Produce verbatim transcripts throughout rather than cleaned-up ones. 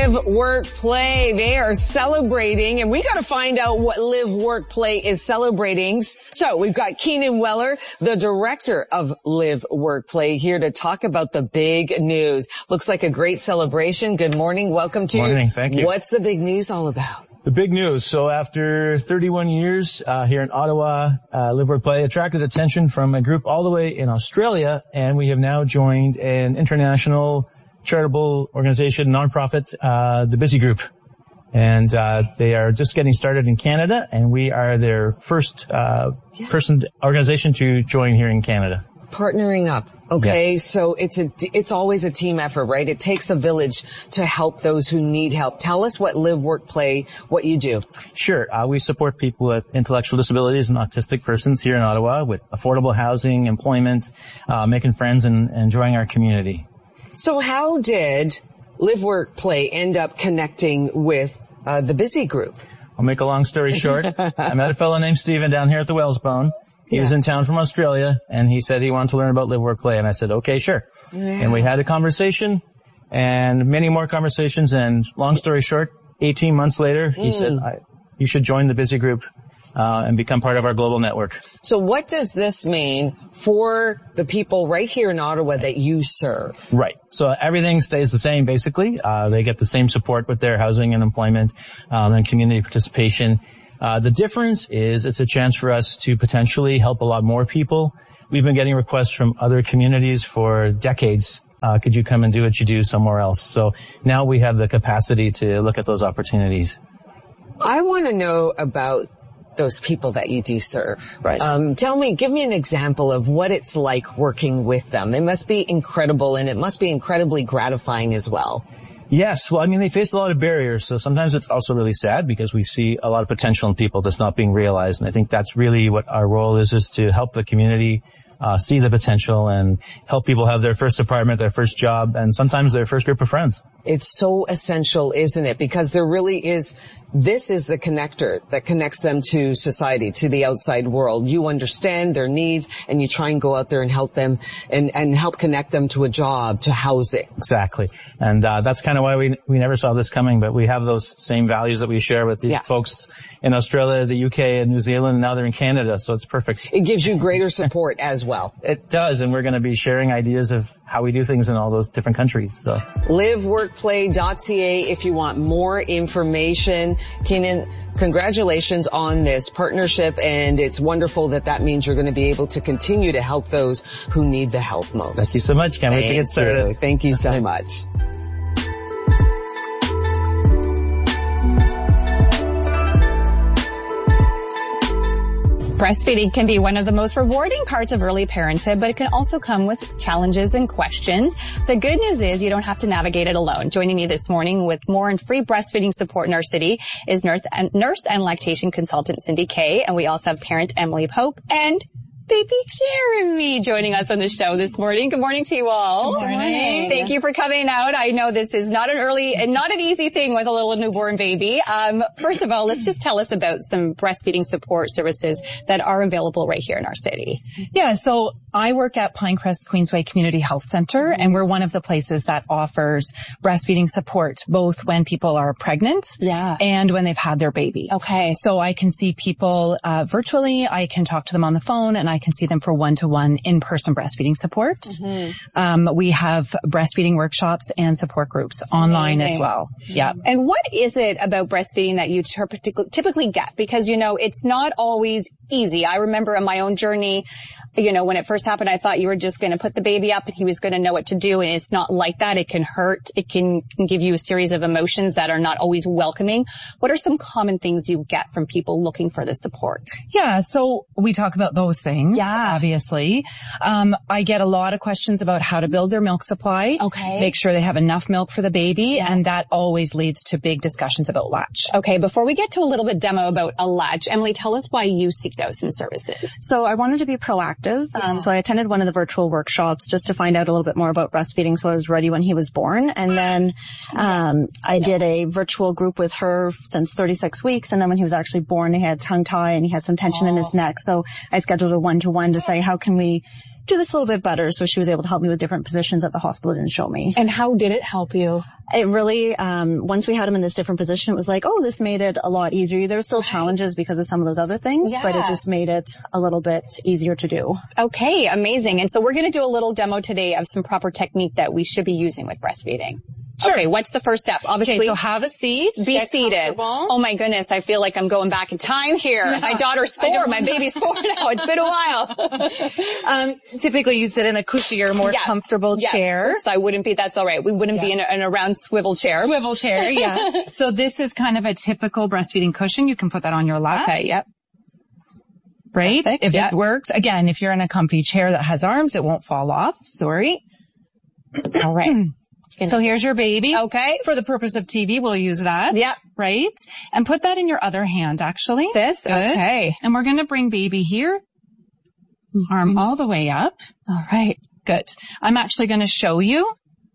Live, Work, Play. They are celebrating, and we got to find out what Live, Work, Play is celebrating. So we've got Keenan Weller, the director of Live, Work, Play, here to talk about the big news. Looks like a great celebration. Good morning. Welcome to Morning. Thank you. What's the big news all about? The big news. So after thirty-one years uh, here in Ottawa, uh, Live, Work, Play attracted attention from a group all the way in Australia, and we have now joined an international charitable organization, nonprofit, uh, the Busy Group. And uh they are just getting started in Canada, and we are their first uh yeah. person organization to join here in Canada. Partnering up. Okay, yes. So it's a it's always a team effort, right? It takes a village to help those who need help. Tell us what Live, Work, Play, what you do. Sure. Uh, we support people with intellectual disabilities and autistic persons here in Ottawa with affordable housing, employment, uh making friends, and enjoying our community. So how did Live, Work, Play end up connecting with uh, the Busy Group? I'll make a long story short. I met a fellow named Steven down here at the Wellsbone. He yeah. was in town from Australia, and he said he wanted to learn about Live, Work, Play. And I said, okay, sure. Yeah. And we had a conversation and many more conversations. And long story short, eighteen months later, he mm. said, I, you should join the Busy Group uh, and become part of our global network. So what does this mean for the people right here in Ottawa that you serve? Right. So everything stays the same, basically. Uh, they get the same support with their housing and employment um, and community participation. Uh, the difference is it's a chance for us to potentially help a lot more people. We've been getting requests from other communities for decades. Uh, could you come and do what you do somewhere else? So now we have the capacity to look at those opportunities. I want to know about those people that you do serve. Right. Um, tell me, give me an example of what it's like working with them. It must be incredible, and it must be incredibly gratifying as well. Yes. Well, I mean, they face a lot of barriers. So sometimes it's also really sad because we see a lot of potential in people that's not being realized. And I think that's really what our role is, is to help the community uh see the potential and help people have their first apartment, their first job, and sometimes their first group of friends. It's so essential, isn't it? Because there really is, this is the connector that connects them to society, to the outside world. You understand their needs, and you try and go out there and help them and, and help connect them to a job, to housing. Exactly. And uh that's kind of why we we never saw this coming, but we have those same values that we share with these yeah. folks in Australia, the U K, and New Zealand, and now they're in Canada, so it's perfect. It gives you greater support as well. It does, and we're going to be sharing ideas of how we do things in all those different countries. So live work play dot c a if you want more information. Keenan, congratulations on this partnership, and it's wonderful that that means you're going to be able to continue to help those who need the help most. Thank you so much. Can't wait to get started. You. Thank you so much. Breastfeeding can be one of the most rewarding parts of early parenthood, but it can also come with challenges and questions. The good news is you don't have to navigate it alone. Joining me this morning with more and free breastfeeding support in our city is nurse and, nurse and lactation consultant Cindy Kay, and we also have parent Emily Pope and baby Jeremy joining us on the show this morning. Good morning to you all. Good morning. Thank you for coming out. I know this is not an early and not an easy thing with a little newborn baby. Um, first of all, let's just tell us about some breastfeeding support services that are available right here in our city. Yeah, so I work at Pinecrest Queensway Community Health Center, and we're one of the places that offers breastfeeding support both when people are pregnant yeah. and when they've had their baby. Okay. So I can see people uh, virtually, I can talk to them on the phone, and I I can see them for one-to-one in-person breastfeeding support. Mm-hmm. Um, we have breastfeeding workshops and support groups online Amazing. As well. Yeah. And what is it about breastfeeding that you typically get? Because, you know, it's not always easy. I remember in my own journey, you know, when it first happened, I thought you were just going to put the baby up and he was going to know what to do. And it's not like that. It can hurt. It can, can give you a series of emotions that are not always welcoming. What are some common things you get from people looking for the support? Yeah. So we talk about those things. Yeah. Obviously. Um, I get a lot of questions about how to build their milk supply. Okay. Make sure they have enough milk for the baby. And that always leads to big discussions about latch. Okay. Before we get to a little bit demo about a latch, Emily, tell us why you seeked out some services. So I wanted to be proactive. Yeah. Um, so I attended one of the virtual workshops just to find out a little bit more about breastfeeding. So I was ready when he was born. And then, um, I did a virtual group with her since thirty-six weeks. And then when he was actually born, he had tongue tie and he had some tension oh. in his neck. So I scheduled a one to one to say, how can we do this a little bit better? So she was able to help me with different positions that the hospital didn't show me. And how did it help you? It really, um, once we had him in this different position, it was like, oh, this made it a lot easier. There were still challenges because of some of those other things, yeah. but it just made it a little bit easier to do. Okay, amazing. And so we're going to do a little demo today of some proper technique that we should be using with breastfeeding. Sure. Okay, what's the first step? Obviously, okay, so have a seat. Be seated. Oh my goodness, I feel like I'm going back in time here. Yeah. My daughter's four, my baby's four now. It's been a while. um, typically you sit in a cushier, more yeah. comfortable yeah. chair. So I wouldn't be, that's all right. We wouldn't yeah. be in a, in a round swivel chair. Swivel chair, yeah. So this is kind of a typical breastfeeding cushion. You can put that on your lap. Okay, yep. Right? Perfect, if yep. it works. Again, if you're in a comfy chair that has arms, it won't fall off. Sorry. All right. So here's your baby. Okay. For the purpose of T V, we'll use that. Yeah. Right? And put that in your other hand, actually. This? Good. Okay. And we're going to bring baby here. Arm all the way up. All right. Good. I'm actually going to show you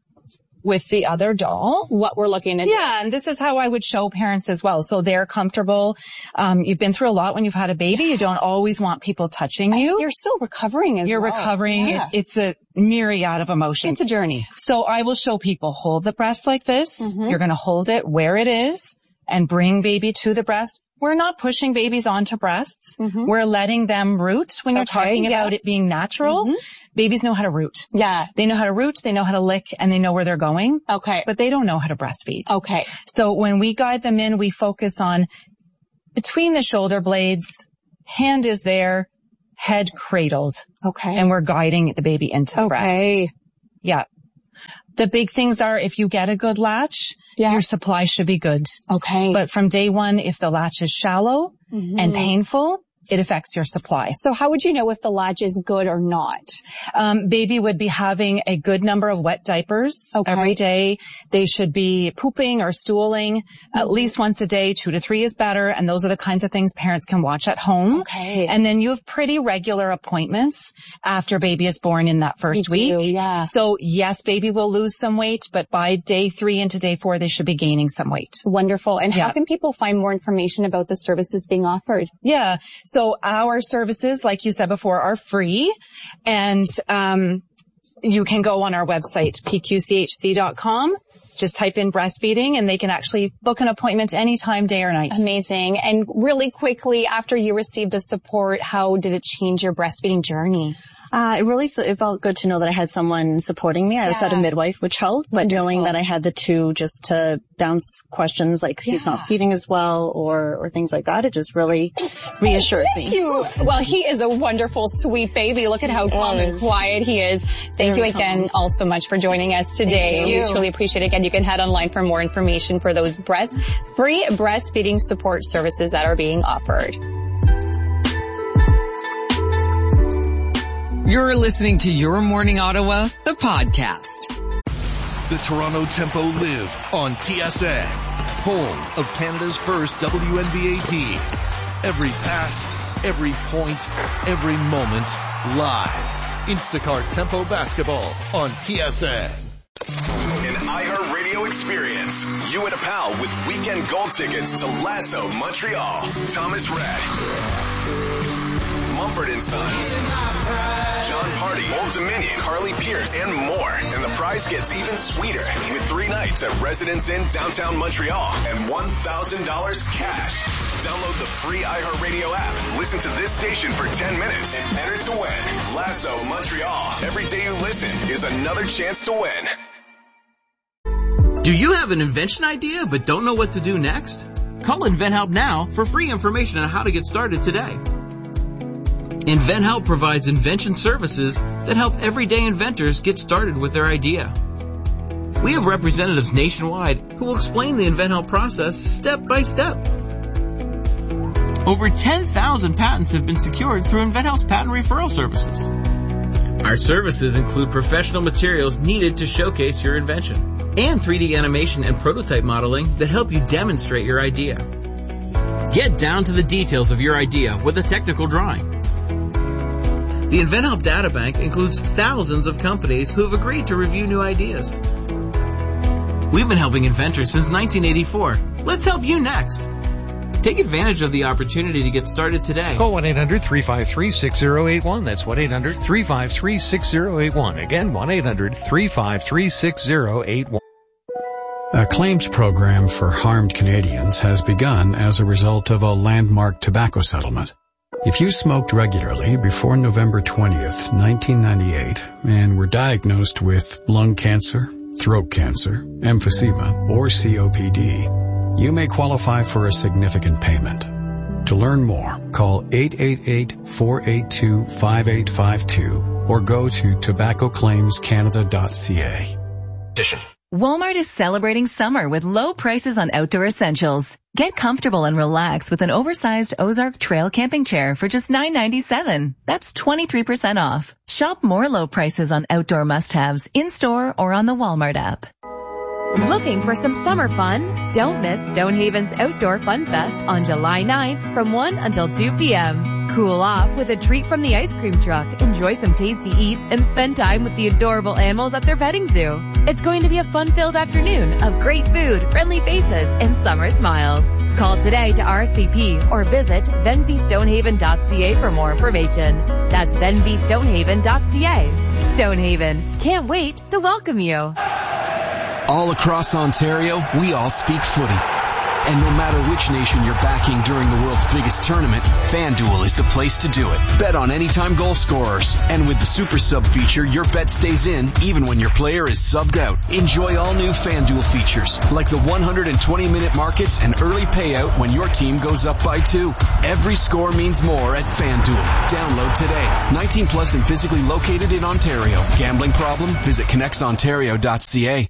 with the other doll what we're looking at. Yeah, and this is how I would show parents as well. So they're comfortable. Um, you've been through a lot when you've had a baby. You don't always want people touching you. You're still recovering as You're well. recovering. Yeah. It's, it's a myriad of emotions. It's a journey. So I will show people hold the breast like this. Mm-hmm. You're going to hold it where it is and bring baby to the breast. We're not pushing babies onto breasts. Mm-hmm. We're letting them root when you're okay, talking yeah. about it being natural. Mm-hmm. Babies know how to root. Yeah. They know how to root, they know how to lick, and they know where they're going. Okay. But they don't know how to breastfeed. Okay. So when we guide them in, we focus on between the shoulder blades, hand is there, head cradled. Okay. And we're guiding the baby into the breast. Okay. Yeah. The big things are if you get a good latch, yeah. your supply should be good. Okay. But from day one, if the latch is shallow mm-hmm. and painful, it affects your supply. So how would you know if the latch is good or not? Um, baby would be having a good number of wet diapers okay. every day. They should be pooping or stooling mm-hmm. at least once a day. Two to three is better. And those are the kinds of things parents can watch at home. Okay. And then you have pretty regular appointments after baby is born in that first we week. Do, yeah. So yes, baby will lose some weight, but by day three into day four, they should be gaining some weight. Wonderful. And yeah. how can people find more information about the services being offered? Yeah. So our services, like you said before, are free, and um you can go on our website, p q c h c dot com. Just type in breastfeeding, and they can actually book an appointment anytime, day or night. Amazing. And really quickly, after you received the support, how did it change your breastfeeding journey? Uh, it really, it felt good to know that I had someone supporting me. I also yeah. had a midwife, which helped, but Wonderful. knowing that I had the two just to bounce questions like yeah. he's not feeding as well or, or things like that, it just really reassured Thank me. you. Well, he is a wonderful, sweet baby. Look at how calm and quiet he is. Thank Very you again calm. all so much for joining us today. Thank you. We truly appreciate it. Again, you can head online for more information for those breast, free breastfeeding support services that are being offered. You're listening to Your Morning Ottawa, the podcast. The Toronto Tempo live on T S A, home of Canada's first W N B A team. Every pass, every point, every moment, live. Instacart Tempo basketball on T S A. An iHeartRadio experience. You and a pal with weekend gold tickets to Lasso Montreal. Thomas Rhett. Mumford and Sons, John Party, Old Dominion, Carly Pierce, and more. And the prize gets even sweeter with three nights at Residence Inn downtown Montreal and one thousand dollars cash. Download the free iHeartRadio app. Listen to this station for ten minutes and enter to win. Lasso Montreal. Every day you listen is another chance to win. Do you have an invention idea but don't know what to do next? Call InventHelp now for free information on how to get started today. InventHelp provides invention services that help everyday inventors get started with their idea. We have representatives nationwide who will explain the InventHelp process step by step. Over ten thousand patents have been secured through InventHelp's patent referral services. Our services include professional materials needed to showcase your invention and three D animation and prototype modeling that help you demonstrate your idea. Get down to the details of your idea with a technical drawing. The InventHelp Databank includes thousands of companies who have agreed to review new ideas. We've been helping inventors since nineteen eighty-four. Let's help you next. Take advantage of the opportunity to get started today. Call one eight hundred three five three six zero eight one. That's one eight hundred three five three six zero eight one. Again, one eight hundred three five three six zero eight one. A claims program for harmed Canadians has begun as a result of a landmark tobacco settlement. If you smoked regularly before November twentieth, nineteen ninety-eight, and were diagnosed with lung cancer, throat cancer, emphysema, or C O P D, you may qualify for a significant payment. To learn more, call eight eight eight, four eight two, five eight five two or go to tobacco claims canada dot c a. Walmart is celebrating summer with low prices on outdoor essentials. Get comfortable and relax with an oversized Ozark Trail camping chair for just nine ninety-seven. That's twenty-three percent off. Shop more low prices on outdoor must-haves in-store or on the Walmart app. Looking for some summer fun? Don't miss Stonehaven's Outdoor Fun Fest on July ninth from one until two p.m. Cool off with a treat from the ice cream truck, enjoy some tasty eats, and spend time with the adorable animals at their petting zoo. It's going to be a fun-filled afternoon of great food, friendly faces, and summer smiles. Call today to R S V P or visit venby stonehaven dot c a for more information. That's venby stonehaven dot c a. Stonehaven, can't wait to welcome you. All across Ontario, we all speak footy. And no matter which nation you're backing during the world's biggest tournament, FanDuel is the place to do it. Bet on anytime goal scorers. And with the Super Sub feature, your bet stays in even when your player is subbed out. Enjoy all new FanDuel features, like the one hundred twenty minute markets and early payout when your team goes up by two. Every score means more at FanDuel. Download today. nineteen plus and physically located in Ontario. Gambling problem? Visit connects ontario dot c a.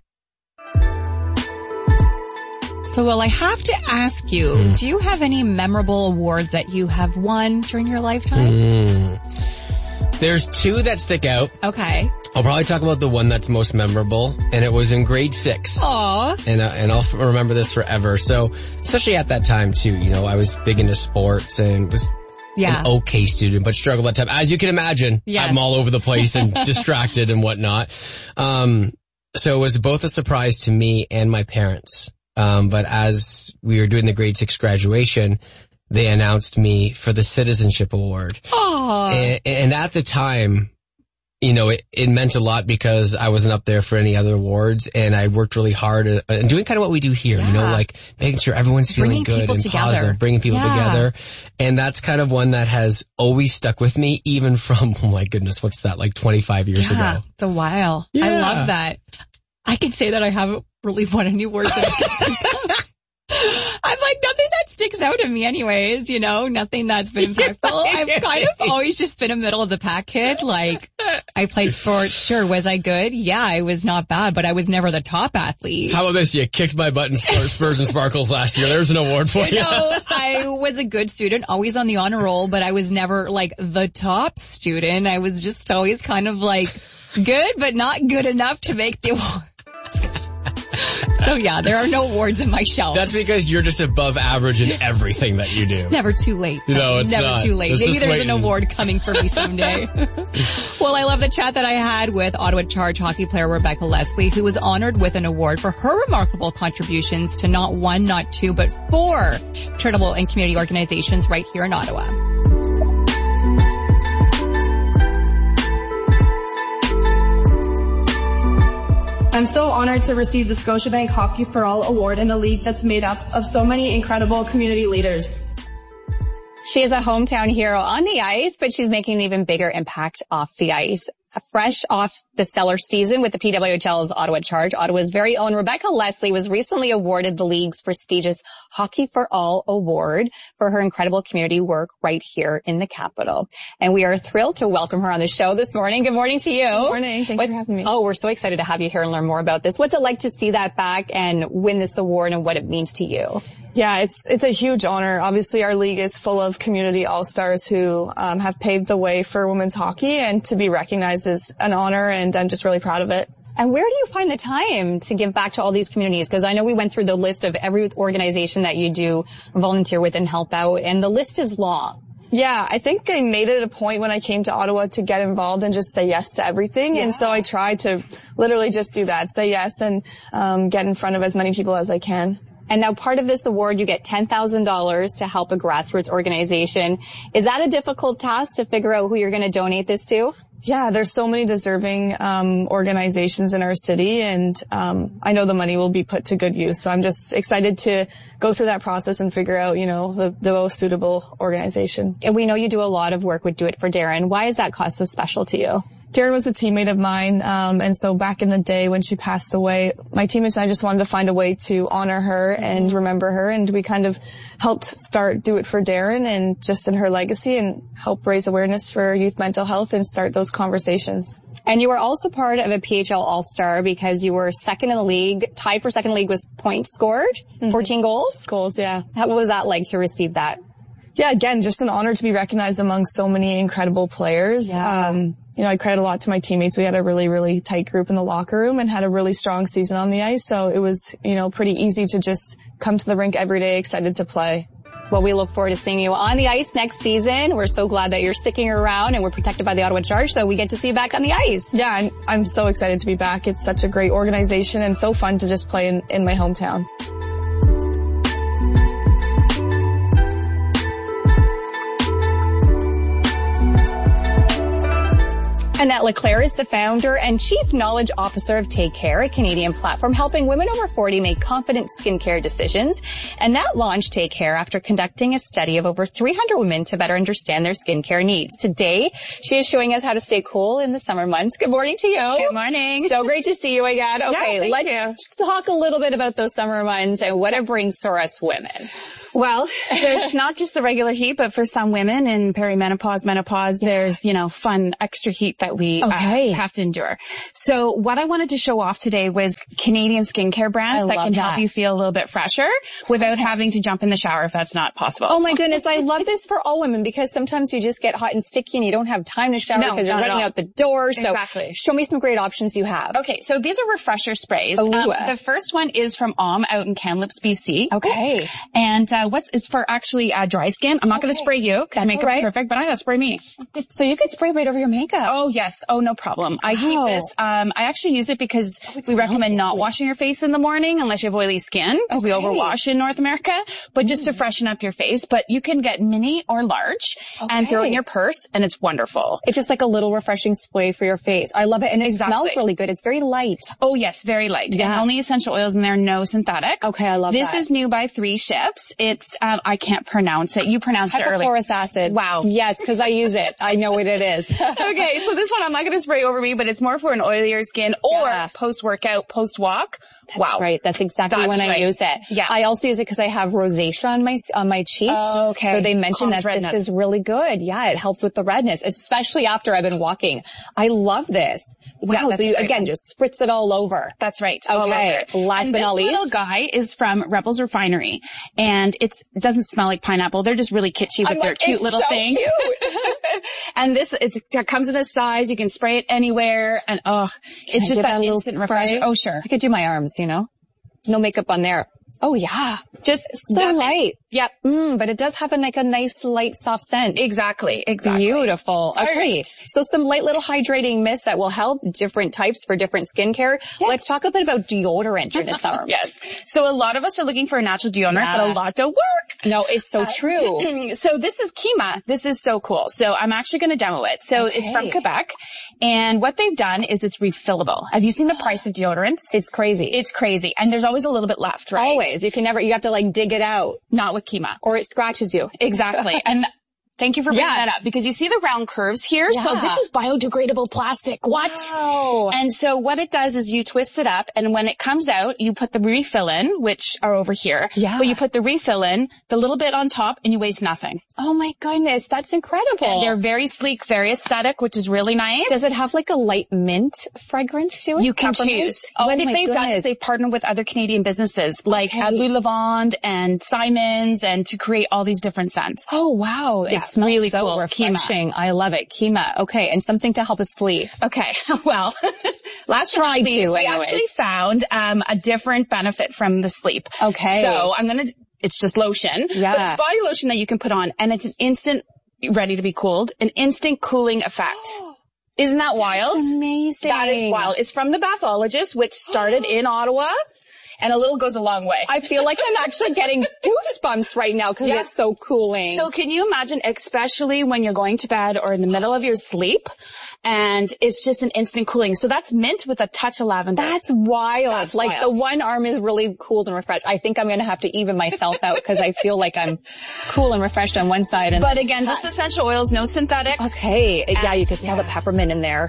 So, well, I have to ask you, mm. do you have any memorable awards that you have won during your lifetime? Mm. There's two that stick out. Okay. I'll probably talk about the one that's most memorable, and it was in grade six. Aww. And, uh, and I'll f- remember this forever. So, especially at that time, too, you know, I was big into sports and was yeah. an okay student, but struggled that time. As you can imagine, yes. I'm all over the place and distracted and whatnot. Um, so it was both a surprise to me and my parents. Um, but as we were doing the grade six graduation, they announced me for the Citizenship Award. Aww. And, and at the time, you know, it, it meant a lot because I wasn't up there for any other awards, and I worked really hard at, and doing kind of what we do here, yeah. you know, like making sure everyone's feeling bringing good and together. positive, bringing people yeah. together. And that's kind of one that has always stuck with me, even from, oh my goodness, what's that, like twenty-five years yeah, ago? It's a while. Yeah. I love that. I can say that I haven't really won any awards. I'm like, nothing that sticks out to me anyways, you know, nothing that's been impactful. I've kind of always just been a middle of the pack kid. Like, I played sports. Sure. Was I good? Yeah, I was not bad, but I was never the top athlete. How about this? You kicked my butt in Spurs and Sparkles last year. There's an award for you. You know, I was a good student, always on the honor roll, but I was never like the top student. I was just always kind of like good, but not good enough to make the award. So yeah, there are no awards in my shelf. That's because you're just above average in everything that you do. It's never too late. No, it's never not. too late. It's Maybe there's waiting. an award coming for me someday. Well, I love the chat that I had with Ottawa Charge hockey player Rebecca Leslie, who was honored with an award for her remarkable contributions to not one, not two, but four charitable and community organizations right here in Ottawa. I'm so honored to receive the Scotiabank Hockey for All Award in a league that's made up of so many incredible community leaders. She is a hometown hero on the ice, but she's making an even bigger impact off the ice. Fresh off the stellar season with the P W H L's Ottawa Charge, Ottawa's very own Rebecca Leslie was recently awarded the league's prestigious Hockey for All Award for her incredible community work right here in the capital. And we are thrilled to welcome her on the show this morning. Good morning to you. Good morning. Thanks what, for having me. Oh, we're so excited to have you here and learn more about this. What's it like to see that back and win this award and what it means to you? Yeah, it's it's a huge honor. Obviously, our league is full of community all-stars who um, have paved the way for women's hockey, and to be recognized is an honor, and I'm just really proud of it. And where do you find the time to give back to all these communities? Because I know we went through the list of every organization that you do volunteer with and help out, and the list is long. Yeah, I think I made it a point when I came to Ottawa to get involved and just say yes to everything. Yeah. And so I try to literally just do that, say yes, and um, get in front of as many people as I can. And now part of this award, you get ten thousand dollars to help a grassroots organization. Is that a difficult task to figure out who you're going to donate this to? Yeah, there's so many deserving um organizations in our city, and um I know the money will be put to good use. So I'm just excited to go through that process and figure out, you know, the, the most suitable organization. And we know you do a lot of work with Do It for Darren. Why is that cause so special to you? Darren was a teammate of mine, um, and so back in the day when she passed away, my teammates and I just wanted to find a way to honor her and remember her, and we kind of helped start Do It for Darren and just in her legacy and help raise awareness for youth mental health and start those conversations. And you were also part of a P H L All-Star because you were second in the league, tied for second in the league with points scored, mm-hmm. fourteen goals? Goals, yeah. How, what was that like to receive that? Yeah, again, just an honor to be recognized among so many incredible players. Yeah. Um, you know, I credit a lot to my teammates. We had a really, really tight group in the locker room and had a really strong season on the ice. So it was, you know, pretty easy to just come to the rink every day excited to play. Well, we look forward to seeing you on the ice next season. We're so glad that you're sticking around and we're protected by the Ottawa Charge, so we get to see you back on the ice. Yeah, I'm, I'm so excited to be back. It's such a great organization and so fun to just play in, in my hometown. Annette Leclerc is the founder and chief knowledge officer of Take Care, a Canadian platform helping women over forty make confident skincare decisions. Annette launched Take Care after conducting a study of over three hundred women to better understand their skincare needs. Today, she is showing us how to stay cool in the summer months. Good morning to you. Good morning. So great to see you again. Okay, yeah, let's you. talk a little bit about those summer months and what it brings for us women. Well, it's not just the regular heat, but for some women in perimenopause, menopause, there's, you know, fun extra heat that we okay. uh, have to endure. So what I wanted to show off today was Canadian skincare brands I that can that. help you feel a little bit fresher without having to jump in the shower if that's not possible. Oh my goodness, I love this for all women because sometimes you just get hot and sticky and you don't have time to shower no, because you're running out the door. So exactly. show me some great options you have. Okay, so these are refresher sprays. Um, the first one is from Om out in Kamloops, B C. Okay. And uh, what's is for actually uh, dry skin. I'm not okay. going to spray you because makeup's right. perfect, but I'm going to spray me. So you could spray right over your makeup. Oh yes. Oh, no problem. I keep oh. this. Um, I actually use it because oh, we recommend lovely. not washing your face in the morning unless you have oily skin. Okay. We overwash in North America, but just mm. to freshen up your face. But you can get mini or large okay. and throw it in your purse, and it's wonderful. It's just like a little refreshing spray for your face. I love it, and it exactly. smells really good. It's very light. Oh yes, very light. Yeah. And only essential oils in there, no synthetics. Okay, I love this that. This is new by Three Ships. It's um, I can't pronounce it. You pronounced it earlier. Hypochlorous acid. Wow. Yes, because I use it. I know what it is. Okay, so this one I'm not going to spray over me, but it's more for an oilier skin or yeah. post-workout, post-walk. That's wow. right. That's exactly That's when right. I use it. Yeah. I also use it because I have rosacea on my, on my cheeks. Oh, okay. So they mentioned Calms that redness. this is really good. Yeah, it helps with the redness, especially after I've been walking. I love this. Wow. Yeah, so you, again, one. just spritz it all over. That's right. Okay. Last and but not least. This little guy is from Rebels Refinery, and it's, it doesn't smell like pineapple. They're just really kitschy with I'm their like, cute it's little so things. Cute. And this, it's, it comes in a size. You can spray it anywhere, and oh, Can it's I just that, that instant refresher. Oh, sure. I could do my arms, you know? No makeup on there. Oh yeah. Just so light. Yep. Mm, but it does have a, like a nice light soft scent. Exactly. Exactly. Beautiful. Okay. Right. So some light little hydrating mists that will help different types for different skincare. Yeah. Let's talk a bit about deodorant during the summer. Yes. So a lot of us are looking for a natural deodorant, yeah. but a lot don't work. No, it's so uh, true. So this is Kima. This is so cool. So I'm actually going to demo it. So okay. it's from Quebec. And what they've done is it's refillable. Have you seen the price of deodorants? It's crazy. It's crazy. And there's always a little bit left, right? Always. You can never, you have to like dig it out. Not with Kima. Or it scratches you. Exactly. And thank you for bringing yeah. that up because you see the round curves here. Yeah. So this is biodegradable plastic. What? Wow. And so what it does is you twist it up, and when it comes out, you put the refill in, which are over here. Yeah. But you put the refill in, the little bit on top, and you waste nothing. Oh my goodness. That's incredible. And they're very sleek, very aesthetic, which is really nice. Does it have like a light mint fragrance to it? You can choose. Oh what my they've goodness. done is they've partnered with other Canadian businesses like okay. Louis Lavande and Simons, and to create all these different scents. Oh wow. Yeah, it smells really so cool. refreshing. Kima. I love it. Kima. Okay. And something to help us sleep. Okay. Well, last but not least, we anyways. actually found um a different benefit from the sleep. Okay. So I'm going to, it's just lotion. Yeah. But it's body lotion that you can put on, and it's an instant ready to be cooled, an instant cooling effect. Isn't that wild? That's amazing. That is wild. It's from the Bathologist, which started in Ottawa. and a little goes a long way. I feel like I'm actually getting goosebumps right now because yeah. it's so cooling. So can you imagine, especially when you're going to bed or in the middle of your sleep, and it's just an instant cooling. So that's mint with a touch of lavender. That's wild. That's like wild. The one arm is really cooled and refreshed. I think I'm going to have to even myself out because I feel like I'm cool and refreshed on one side. And but again, just essential oils, no synthetics. Okay. And yeah, you can smell yeah. the peppermint in there.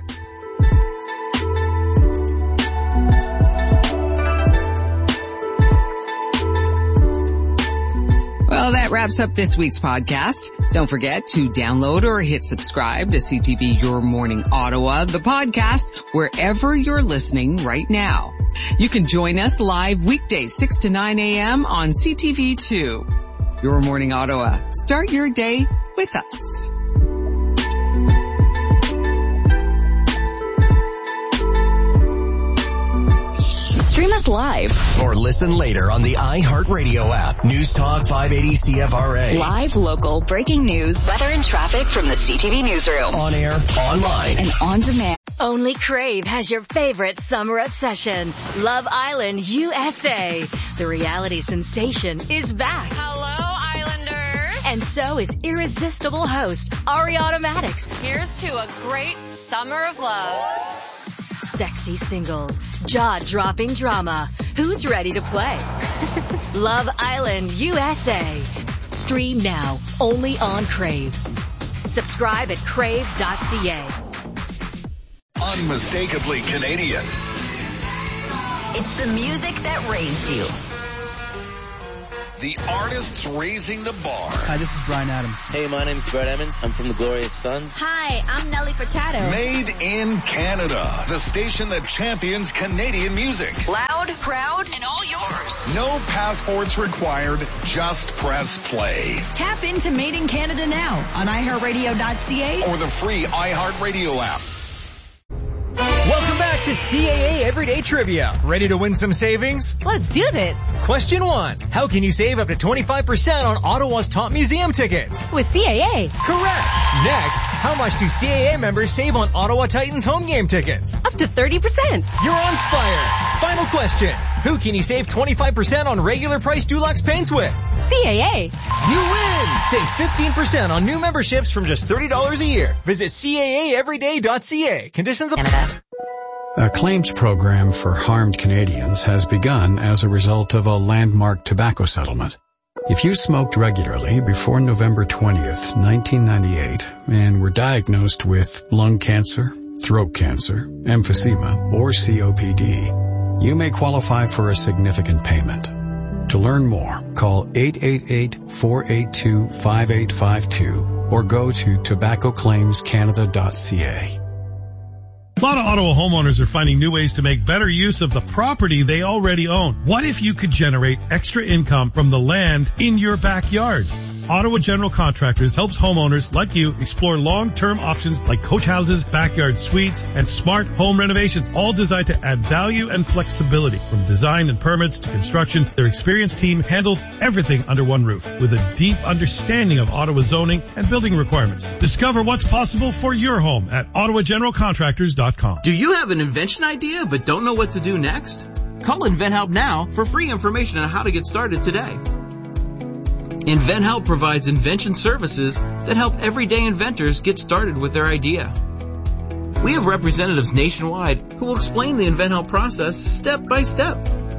Well, that wraps up this week's podcast. Don't forget to download or hit subscribe to C T V Your Morning Ottawa, the podcast, wherever you're listening right now. You can join us live weekdays six to nine a.m. on C T V two. Your Morning Ottawa. Start your day with us. Stream us live. Or listen later on the iHeartRadio app. News Talk five eighty C F R A. Live, local, breaking news, weather and traffic from the C T V newsroom. On air, online, and on demand. Only Crave has your favorite summer obsession. Love Island U S A. The reality sensation is back. Hello, Islanders. And so is irresistible host Ariana Maddox. Here's to a great summer of love. Sexy singles, jaw-dropping drama. Who's ready to play? Love Island U S A. Stream now, only on Crave. Subscribe at crave dot c a. Unmistakably Canadian. It's the music that raised you. The artists raising the bar. Hi, this is Bryan Adams. Hey, my name's Brett Emmons. I'm from the Glorious Sons. Hi, I'm Nelly Furtado. Made in Canada. The station that champions Canadian music. Loud, proud, and all yours. No passports required. Just press play. Tap into Made in Canada now on i heart radio dot c a or the free iHeartRadio app. Welcome back to C A A Everyday Trivia. Ready to win some savings? Let's do this. Question one. How can you save up to twenty-five percent on Ottawa's top museum tickets? With C A A. Correct. Next, how much do C A A members save on Ottawa Titans home game tickets? Up to thirty percent. You're on fire. Final question. Who can you save twenty-five percent on regular price Dulux paints with? C A A. You win. Save fifteen percent on new memberships from just thirty dollars a year. Visit C A A everyday dot c a. Conditions apply. A claims program for harmed Canadians has begun as a result of a landmark tobacco settlement. If you smoked regularly before November twentieth, nineteen ninety-eight, and were diagnosed with lung cancer, throat cancer, emphysema, or C O P D, you may qualify for a significant payment. To learn more, call eight eight eight, four eight two, five eight five two or go to tobacco claims canada dot c a. A lot of Ottawa homeowners are finding new ways to make better use of the property they already own. What if you could generate extra income from the land in your backyard? Ottawa General Contractors helps homeowners like you explore long-term options like coach houses, backyard suites, and smart home renovations, all designed to add value and flexibility. From design and permits to construction, their experienced team handles everything under one roof with a deep understanding of Ottawa zoning and building requirements. Discover what's possible for your home at ottawa general contractors dot com. Do you have an invention idea but don't know what to do next? Call InventHelp now for free information on how to get started today. InventHelp provides invention services that help everyday inventors get started with their idea. We have representatives nationwide who will explain the InventHelp process step by step.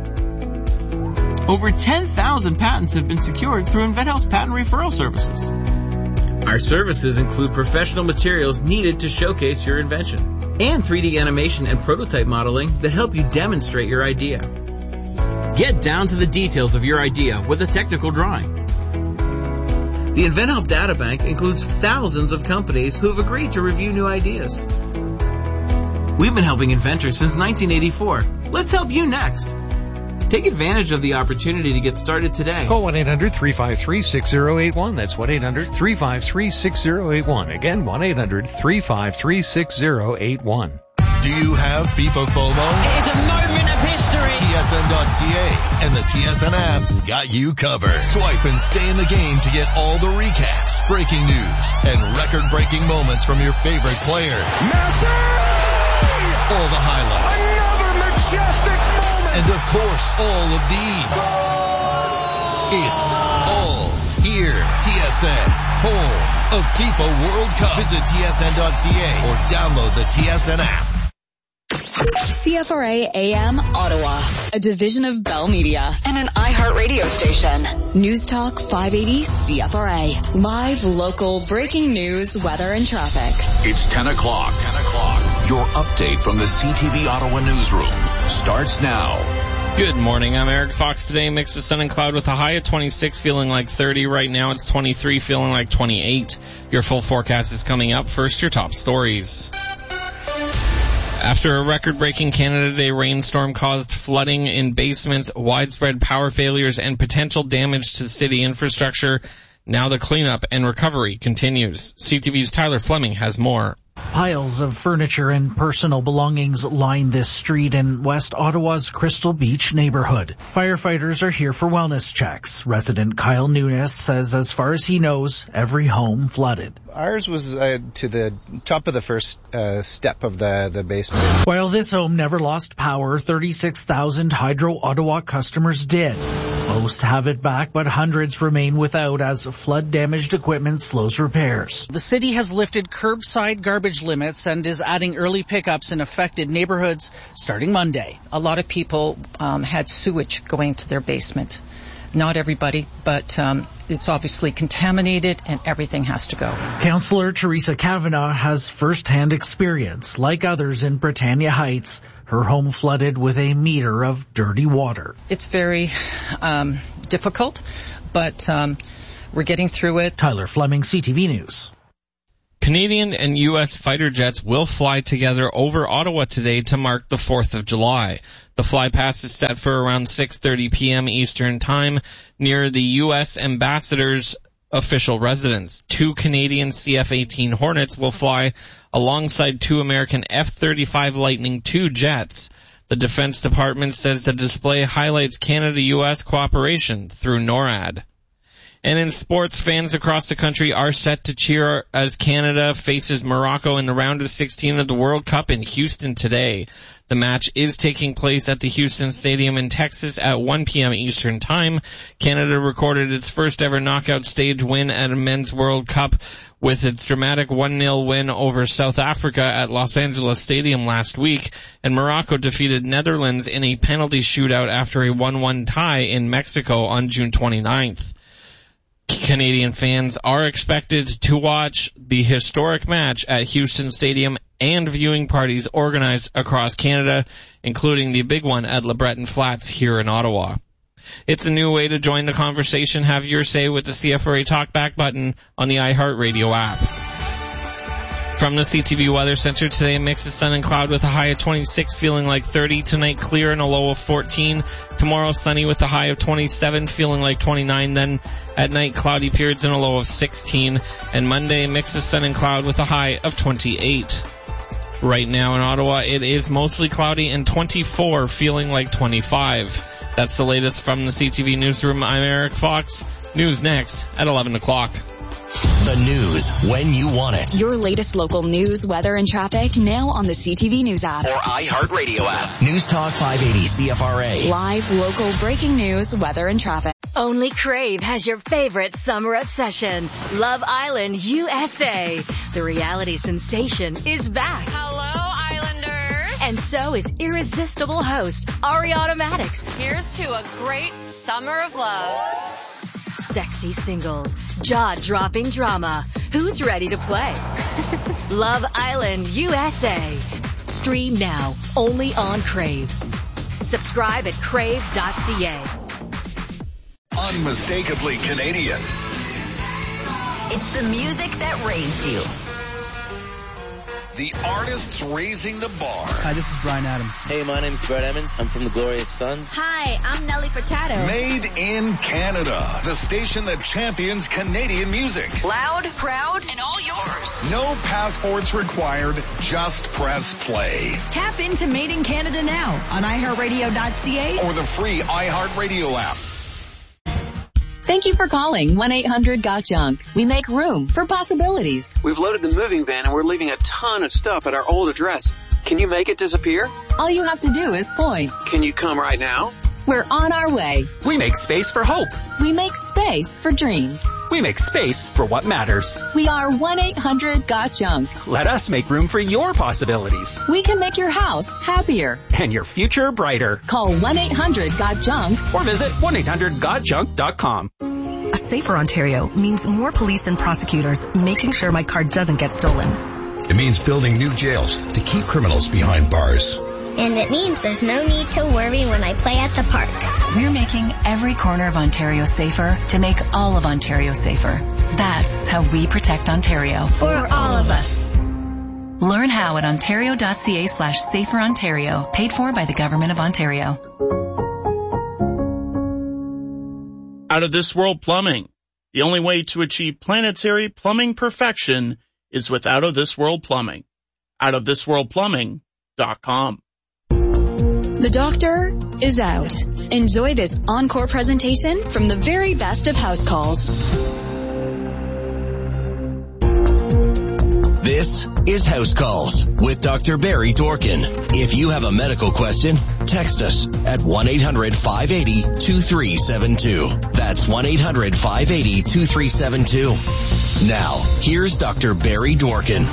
Over ten thousand patents have been secured through InventHelp's patent referral services. Our services include professional materials needed to showcase your invention and three D animation and prototype modeling that help you demonstrate your idea. Get down to the details of your idea with a technical drawing. The InventHelp Databank includes thousands of companies who have agreed to review new ideas. We've been helping inventors since nineteen eighty-four. Let's help you next. Take advantage of the opportunity to get started today. Call one eight hundred, three five three, six zero eight one. That's one eight hundred, three five three, six zero eight one. Again, one eight hundred, three five three, six zero eight one. Do you have FIFA FOMO? It is a moment of history. T S N dot C A and the T S N app got you covered. Swipe and stay in the game to get all the recaps, breaking news, and record-breaking moments from your favorite players. Messi! All the highlights. Another majestic moment. And of course, all of these. It's all here. T S N, home of FIFA World Cup. Visit T S N dot C A or download the T S N app. C F R A A M Ottawa, a division of Bell Media and an iHeartRadio station. News Talk five eighty C F R A. Live, local, breaking news, weather, and traffic. It's ten o'clock. ten o'clock. Your update from the C T V Ottawa newsroom starts now. Good morning. I'm Eric Fox. Today, mix of sun and cloud with a high of twenty-six, feeling like thirty. Right now, it's twenty-three, feeling like twenty-eight. Your full forecast is coming up. First, your top stories. After a record-breaking Canada Day rainstorm caused flooding in basements, widespread power failures, and potential damage to city infrastructure, now the cleanup and recovery continues. C T V's Tyler Fleming has more. Piles of furniture and personal belongings line this street in West Ottawa's Crystal Beach neighborhood. Firefighters are here for wellness checks. Resident Kyle Nunes says as far as he knows, every home flooded. Ours was uh, to the top of the first uh, step of the, the basement. While this home never lost power, thirty-six thousand Hydro Ottawa customers did. Most have it back, but hundreds remain without as flood-damaged equipment slows repairs. The city has lifted curbside garbage limits and is adding early pickups in affected neighborhoods starting Monday. A lot of people um, had sewage going to their basement. Not everybody, but um, it's obviously contaminated and everything has to go. Councillor Teresa Kavanagh has first-hand experience. Like others in Britannia Heights, her home flooded with a meter of dirty water. It's very um, difficult, but um, we're getting through it. Tyler Fleming, C T V News. Canadian and U S fighter jets will fly together over Ottawa today to mark the fourth of July. The fly past is set for around six thirty p.m. Eastern Time near the U S Ambassador's official residence. Two Canadian C F eighteen Hornets will fly alongside two American F thirty-five Lightning two jets. The Defense Department says the display highlights Canada-U S cooperation through NORAD. And in sports, fans across the country are set to cheer as Canada faces Morocco in the round of sixteen of the World Cup in Houston today. The match is taking place at the Houston Stadium in Texas at one p.m. Eastern Time. Canada recorded its first ever knockout stage win at a Men's World Cup with its dramatic one nil win over South Africa at Los Angeles Stadium last week, and Morocco defeated Netherlands in a penalty shootout after a one one tie in Mexico on June twenty-ninth. Canadian fans are expected to watch the historic match at Houston Stadium and viewing parties organized across Canada, including the big one at LeBreton Flats here in Ottawa. It's a new way to join the conversation. Have your say with the C F R A Talkback button on the iHeartRadio app. From the C T V Weather Center today, a mix of sun and cloud with a high of twenty-six, feeling like thirty. Tonight, clear and a low of fourteen. Tomorrow, sunny with a high of twenty-seven, feeling like twenty-nine. Then at night, cloudy periods and a low of sixteen. And Monday, a mix of sun and cloud with a high of twenty-eight. Right now in Ottawa, it is mostly cloudy and twenty-four, feeling like twenty-five. That's the latest from the C T V Newsroom. I'm Eric Fox. News next at eleven o'clock. The news when you want it. Your latest local news, weather, and traffic now on the C T V News app. Or iHeartRadio app. News Talk five eighty C F R A. Live, local, breaking news, weather, and traffic. Only Crave has your favorite summer obsession. Love Island U S A. The reality sensation is back. Hello, Islanders. And so is irresistible host Ariana Maddox. Here's to a great summer of love. Sexy singles, jaw-dropping drama. Who's ready to play? Love Island U S A. Stream now, only on Crave. Subscribe at crave dot c a. Unmistakably Canadian. It's the music that raised you. The artists raising the bar. Hi, this is Brian Adams. Hey, my name's Brett Emmons. I'm from the Glorious Sons. Hi, I'm Nelly Furtado. Made in Canada. The station that champions Canadian music. Loud, proud, and all yours. No passports required. Just press play. Tap into Made in Canada now on i heart radio dot c a or the free iHeartRadio app. Thank you for calling one eight hundred got junk. We make room for possibilities. We've loaded the moving van and we're leaving a ton of stuff at our old address. Can you make it disappear? All you have to do is point. Can you come right now? We're on our way. We make space for hope. We make space for dreams. We make space for what matters. We are one eight hundred got junk. Let us make room for your possibilities. We can make your house happier. And your future brighter. Call one eight hundred got junk. Or visit one eight hundred got junk dot com. A safer Ontario means more police and prosecutors making sure my car doesn't get stolen. It means building new jails to keep criminals behind bars. And it means there's no need to worry when I play at the park. We're making every corner of Ontario safer to make all of Ontario safer. That's how we protect Ontario. For all of us. Learn how at ontario.ca slash safer Ontario. Paid for by the Government of Ontario. Out of This World Plumbing. The only way to achieve planetary plumbing perfection is with Out of This World Plumbing. out of this world plumbing dot com. The doctor is out. Enjoy this encore presentation from the very best of house calls. This is House Calls with Doctor Barry Dorkin. If you have a medical question, text us at one eight hundred five eight zero two three seven two. That's one eight hundred five eight zero two three seven two. Now, here's Doctor Barry Dorkin.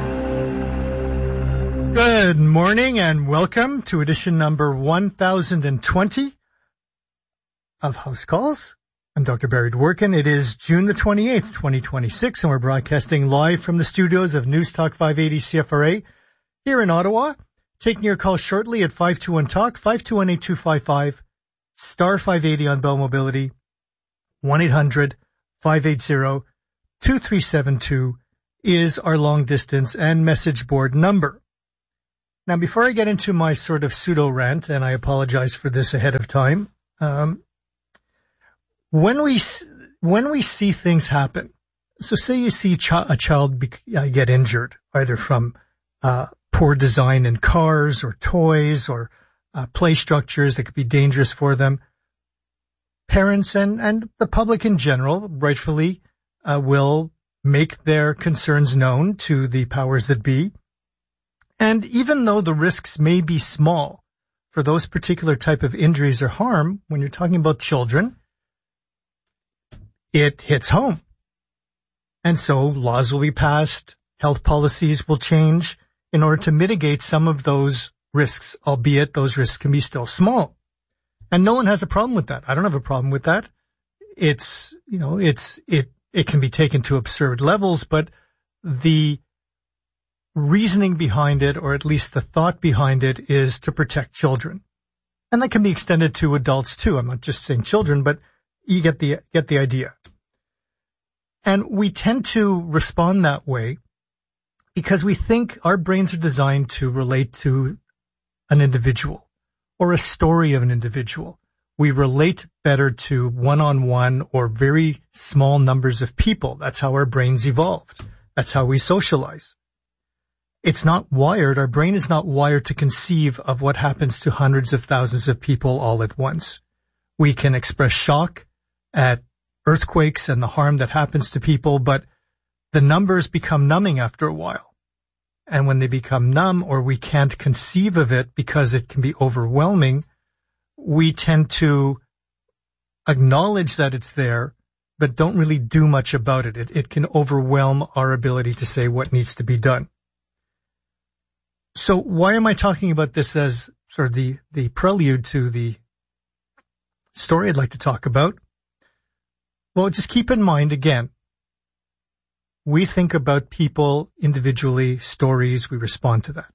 Good morning and welcome to edition number one thousand twenty of House Calls. I'm Doctor Barry Dworkin. It is June the twenty-eighth, twenty twenty-six, and we're broadcasting live from the studios of News Talk five eighty C F R A here in Ottawa. Taking your call shortly at five two one talk, five two one eight two five five, star five eighty on Bell Mobility, one eight hundred five eight zero two three seven two is our long distance and message board number. Now, before I get into my sort of pseudo rant, and I apologize for this ahead of time, um, when we when we see things happen, so say you see ch- a child be- uh, get injured, either from uh, poor design in cars or toys or uh, play structures that could be dangerous for them, parents and, and the public in general rightfully uh, will make their concerns known to the powers that be. And even though the risks may be small for those particular type of injuries or harm, when you're talking about children, it hits home. And so laws will be passed, health policies will change in order to mitigate some of those risks, albeit those risks can be still small. And no one has a problem with that. I don't have a problem with that. It's, you know, it's, it, it can be taken to absurd levels, but the reasoning behind it, or at least the thought behind it, is to protect children. And that can be extended to adults too. I'm not just saying children, but you get the, get the idea. And we tend to respond that way because we think our brains are designed to relate to an individual or a story of an individual. We relate better to one-on-one or very small numbers of people. That's how our brains evolved. That's how we socialize. It's not wired, our brain is not wired to conceive of what happens to hundreds of thousands of people all at once. We can express shock at earthquakes and the harm that happens to people, but the numbers become numbing after a while. And when they become numb, or we can't conceive of it because it can be overwhelming, we tend to acknowledge that it's there, but don't really do much about it. It, it can overwhelm our ability to say what needs to be done. So why am I talking about this as sort of the, the prelude to the story I'd like to talk about? Well, just keep in mind, again, we think about people individually, stories, we respond to that.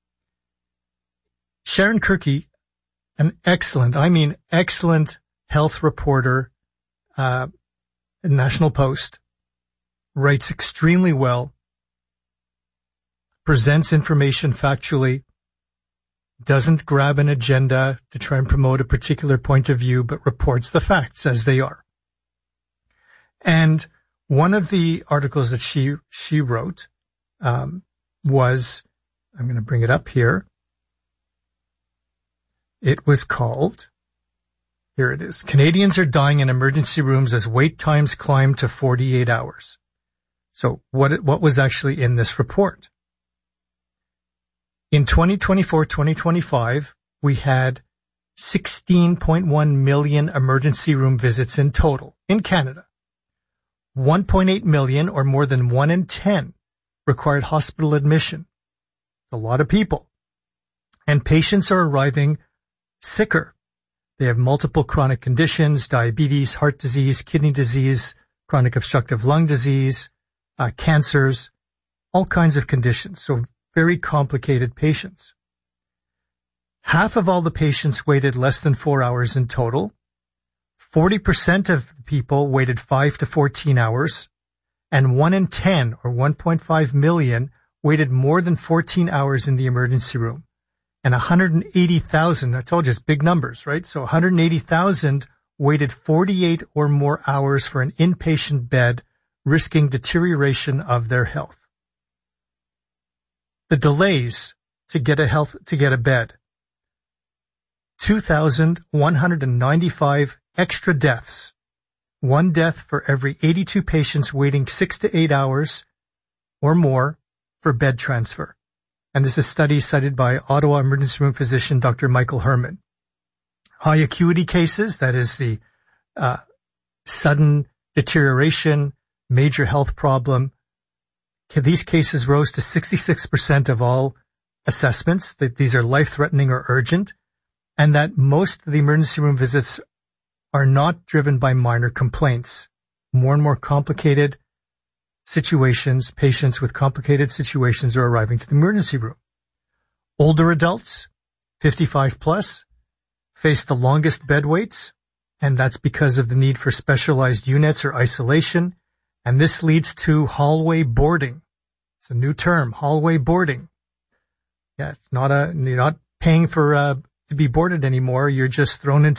Sharon Kirky, an excellent, I mean excellent health reporter, uh, at National Post, writes extremely well, presents information factually, doesn't grab an agenda to try and promote a particular point of view, but reports the facts as they are. And one of the articles that she she wrote um, was, I'm going to bring it up here. It was called, here it is, Canadians are dying in emergency rooms as wait times climb to forty-eight hours. So what what was actually in this report? In twenty twenty-four twenty twenty-five, we had sixteen point one million emergency room visits in total in Canada. one point eight million, or more than one in ten, required hospital admission. A lot of people. And patients are arriving sicker. They have multiple chronic conditions, diabetes, heart disease, kidney disease, chronic obstructive lung disease, uh, cancers, all kinds of conditions. So very complicated patients. Half of all the patients waited less than four hours in total. forty percent of people waited five to fourteen hours. And one in ten, or one point five million, waited more than fourteen hours in the emergency room. And one hundred eighty thousand, I told you it's big numbers, right? So one hundred eighty thousand waited forty-eight or more hours for an inpatient bed, risking deterioration of their health. The delays to get a health, to get a bed. two thousand one hundred ninety-five extra deaths. One death for every eighty-two patients waiting six to eight hours or more for bed transfer. And this is a study cited by Ottawa emergency room physician Doctor Michael Herman. High acuity cases, that is the uh, sudden deterioration, major health problem. These cases rose to sixty-six percent of all assessments, that these are life-threatening or urgent, and that most of the emergency room visits are not driven by minor complaints. More and more complicated situations, patients with complicated situations are arriving to the emergency room. Older adults, fifty-five plus, face the longest bed waits, and that's because of the need for specialized units or isolation, and this leads to hallway boarding. It's a new term, hallway boarding. Yeah, it's not a, you're not paying for uh, to be boarded anymore, you're just thrown into